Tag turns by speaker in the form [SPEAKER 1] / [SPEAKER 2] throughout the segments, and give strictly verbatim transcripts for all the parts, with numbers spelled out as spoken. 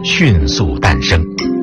[SPEAKER 1] 迅速诞生。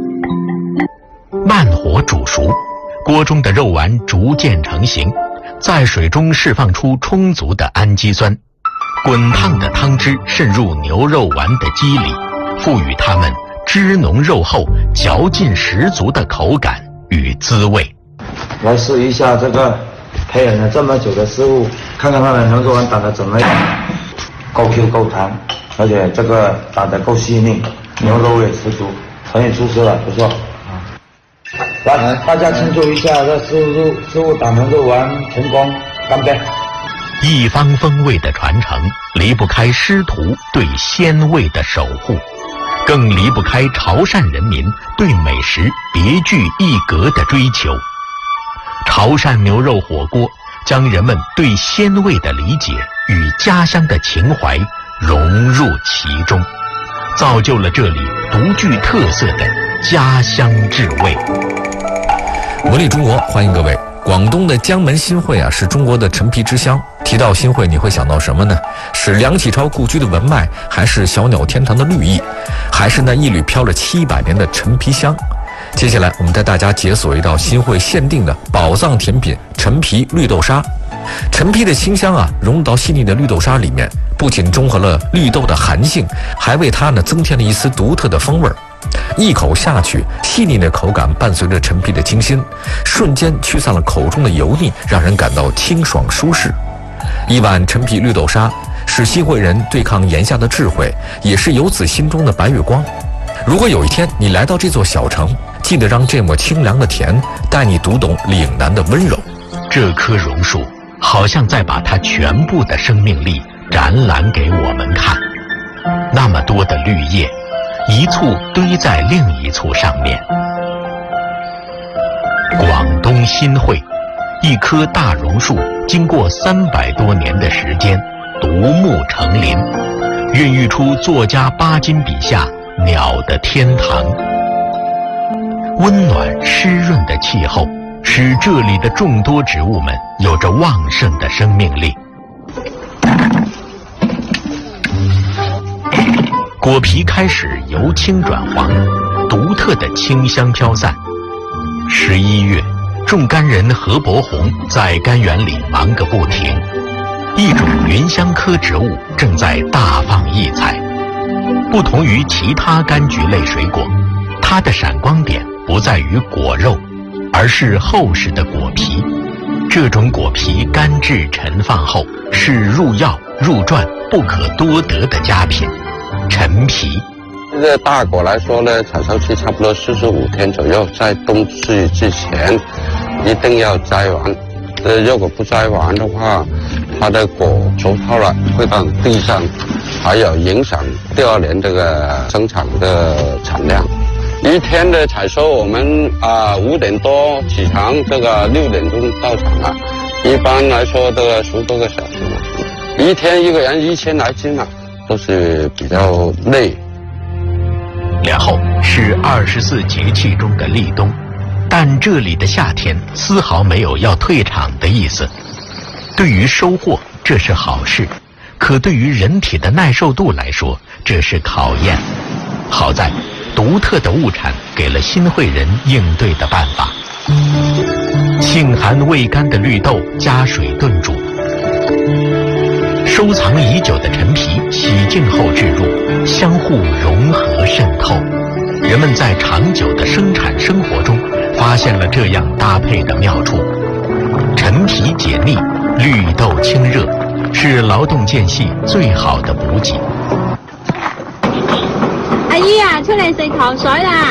[SPEAKER 1] 慢火煮熟，锅中的肉丸逐渐成型，在水中释放出充足的氨基酸，滚烫的汤汁渗入牛肉丸的肌里，赋予它们汁浓肉厚、嚼劲十足的口感与滋味。
[SPEAKER 2] 来试一下这个培养了这么久的师傅，看看他的牛肉丸打得怎么样，够 Q 够弹，而且这个打得够细腻，牛肉味十足，很有出色了，不错。来，大家庆祝一下，这师傅师傅打牛肉丸成功，干杯！
[SPEAKER 1] 一方风味的传承，离不开师徒对鲜味的守护，更离不开潮汕人民对美食别具一格的追求。潮汕牛肉火锅将人们对鲜味的理解与家乡的情怀融入其中，造就了这里独具特色的家乡之味。
[SPEAKER 3] 文理中国，欢迎各位。广东的江门新会啊，是中国的陈皮之乡。提到新会，你会想到什么呢？是梁启超故居的文脉，还是小鸟天堂的绿意，还是那一缕飘了七百年的陈皮香？接下来我们带大家解锁一道新会限定的宝藏甜品——陈皮绿豆沙。陈皮的清香啊，融入到细腻的绿豆沙里面，不仅中和了绿豆的寒性，还为它呢增添了一丝独特的风味儿。一口下去，细腻的口感伴随着陈皮的清新，瞬间驱散了口中的油腻，让人感到清爽舒适。一碗陈皮绿豆沙，是新会人对抗炎夏的智慧，也是游子心中的白月光。如果有一天你来到这座小城，记得让这抹清凉的甜带你读懂岭南的温柔。
[SPEAKER 1] 这棵榕树好像在把它全部的生命力展览给我们看，那么多的绿叶一簇堆在另一簇上面。广东新会，一棵大榕树经过三百多年的时间独木成林，孕育出作家巴金笔下鸟的天堂。温暖湿润的气候使这里的众多植物们有着旺盛的生命力。果皮开始由青转黄，独特的清香飘散。十一月，种柑人何伯宏在柑园里忙个不停，一种芸香科植物正在大放异彩。不同于其他柑橘类水果，它的闪光点不在于果肉，而是厚实的果皮。这种果皮干制陈放后，是入药入馔不可多得的佳品。陈皮
[SPEAKER 4] 这个大果来说呢，采收期差不多四十五天左右，在冬季之前一定要摘完。呃，如果不摘完的话，它的果熟透了会到地上，还有影响第二年这个生产的产量。一天的采收，我们啊五点多起床，这个六点钟到场了。一般来说都要十多个小时嘛，一天一个人一千来斤嘛。都是比较累。
[SPEAKER 1] 然后是二十四节气中的立冬，但这里的夏天丝毫没有要退场的意思。对于收获，这是好事，可对于人体的耐受度来说，这是考验。好在，独特的物产给了新会人应对的办法。性寒味甘的绿豆加水炖煮。收藏已久的陈皮洗净后置入，相互融合渗透。人们在长久的生产生活中发现了这样搭配的妙处。陈皮解腻，绿豆清热，是劳动间隙最好的补给。
[SPEAKER 5] 阿姨啊，出嚟食糖水啦！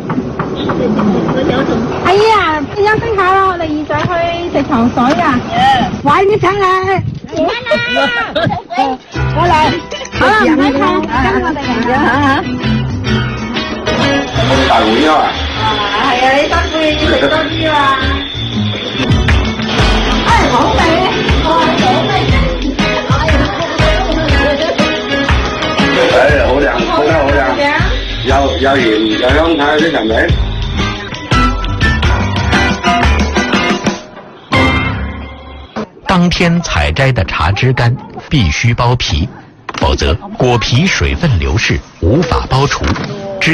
[SPEAKER 5] 阿姨啊，休息下啦，我哋二仔去食糖水啊！快啲上嚟！而家啦，過嚟，好啦，唔使唱，跟我哋嚟啦嚇。大碗啊！啊，係啊，你辛苦要食多啲啊！哎，好味，哇，好味！
[SPEAKER 4] 哎，好涼，好涼，好涼，有有鹽，有香菜，非常美。
[SPEAKER 1] 当天采摘的茶枝干必须剥皮，否则果皮水分流逝，无法剥除。